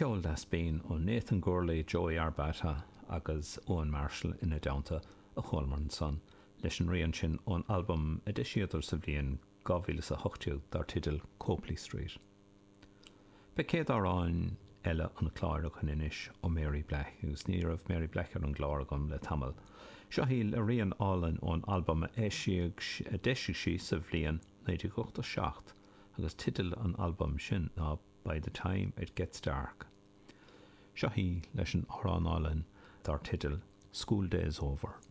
ceol le Spain ó Nathan Gurley, Joey Arbata agus Owen Marshall ina daanta a chomhairn son leis an rian sin ón album edisiadar sa bhliain 2008 dar tidal Copley Street. Be céad árán eile an chláirech an inis ó Mary Black, gus níorbh Mary Black ar an gláragam le tamil. Seo híl a rian álan ón album deisiag sí sa bhliain 1987 agus tidal an album sin ná By the Time It Gets Dark. Seo hí leis an árán álan dar tidal School Days Over.